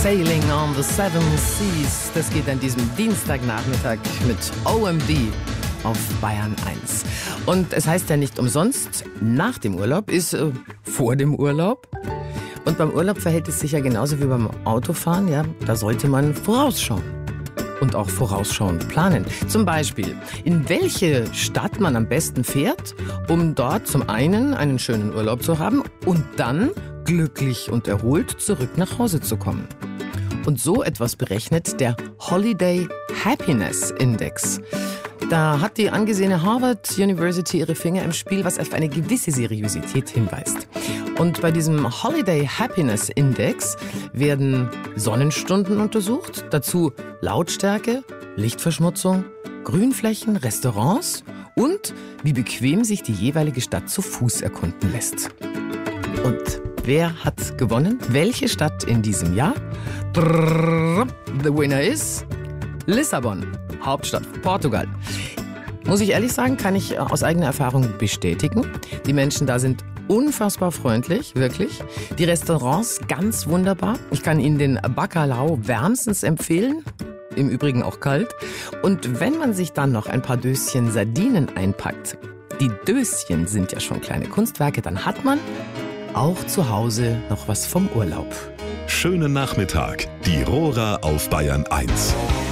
Sailing on the Seven Seas. Das geht an diesem Dienstagnachmittag mit OMD auf Bayern 1. Und es heißt ja nicht umsonst, nach dem Urlaub ist vor dem Urlaub. Und beim Urlaub verhält es sich ja genauso wie beim Autofahren. Ja, da sollte man vorausschauen. Und auch vorausschauend planen. Zum Beispiel, in welche Stadt man am besten fährt, um dort zum einen schönen Urlaub zu haben und dann glücklich und erholt zurück nach Hause zu kommen. Und so etwas berechnet der Holiday Happiness Index. Da hat die angesehene Harvard University ihre Finger im Spiel, was auf eine gewisse Seriosität hinweist. Und bei diesem Holiday Happiness Index werden Sonnenstunden untersucht, dazu Lautstärke, Lichtverschmutzung, Grünflächen, Restaurants und wie bequem sich die jeweilige Stadt zu Fuß erkunden lässt. Und wer hat gewonnen? Welche Stadt in diesem Jahr? The winner is Lissabon, Hauptstadt von Portugal. Muss ich ehrlich sagen, kann ich aus eigener Erfahrung bestätigen. Die Menschen da sind unfassbar freundlich, wirklich. Die Restaurants ganz wunderbar. Ich kann Ihnen den Bacalhau wärmstens empfehlen. Im Übrigen auch kalt. Und wenn man sich dann noch ein paar Döschen Sardinen einpackt, die Döschen sind ja schon kleine Kunstwerke, dann hat man auch zu Hause noch was vom Urlaub. Schönen Nachmittag, die Rohrer auf Bayern 1.